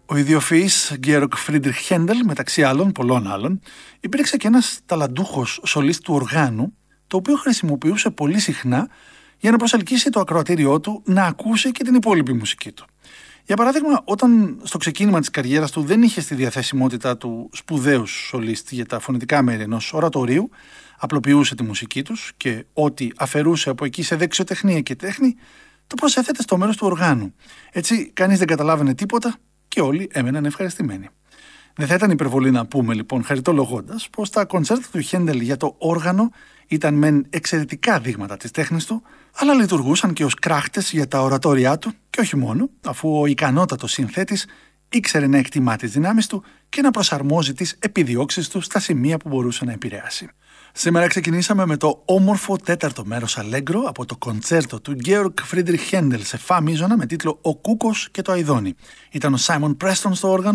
Ο ιδιοφυής Georg Friedrich Händel, μεταξύ άλλων, πολλών άλλων, υπήρξε και ένας ταλαντούχος σολίστ του οργάνου, το οποίο χρησιμοποιούσε πολύ συχνά για να προσελκύσει το ακροατήριό του να ακούσει και την υπόλοιπη μουσική του. Για παράδειγμα, όταν στο ξεκίνημα της καριέρας του δεν είχε στη διαθέσιμότητά του σπουδαίους σολίστ για τα φωνητικά μέρη ενός ορατορίου, απλοποιούσε τη μουσική τους και ό,τι αφαιρούσε από εκεί σε δεξιοτεχνία και τέχνη, το προσέθετε στο μέρος του οργάνου. Έτσι, κανείς δεν καταλάβαινε τίποτα και όλοι έμεναν ευχαριστημένοι. Δεν θα ήταν υπερβολή να πούμε λοιπόν, χαριτολογώντας, πως τα κοντσέρτα του Χέντελ για το όργανο ήταν μεν εξαιρετικά δείγματα της τέχνης του, αλλά λειτουργούσαν και ως κράχτες για τα ορατόρια του και όχι μόνο, αφού ο ικανότατος συνθέτης ήξερε να εκτιμά τις δυνάμεις του και να προσαρμόζει τις επιδιώξεις του στα σημεία που μπορούσε να επηρεάσει. Σήμερα ξεκινήσαμε με το όμορφο τέταρτο μέρος αλέγκρο από το κοντσέρτο του Georg Friedrich Händel σε φα μείζωνα με τίτλο «Ο Κούκος και το Αηδόνι». Ήταν ο Σάιμον Πρέστον στο όργανο,